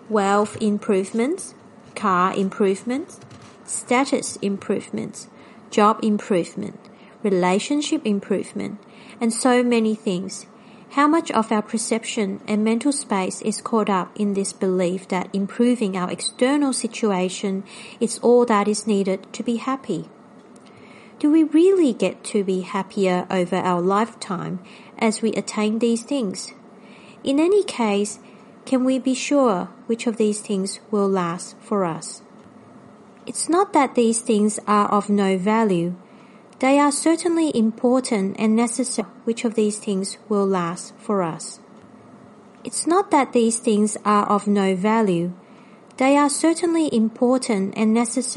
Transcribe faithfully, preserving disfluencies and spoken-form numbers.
wealth improvements, car improvements, status improvements, job improvement, relationship improvement, and so many things. How much of our perception and mental space is caught up in this belief that improving our external situation is all that is needed to be happy? Do we really get to be happier over our lifetime as we attain these things? In any case, can we be sure which of these things will last for us? It's not that these things are of no value. They are certainly important and necessary. Which of these things will last for us? It's not that these things are of no value. They are certainly important and necessary.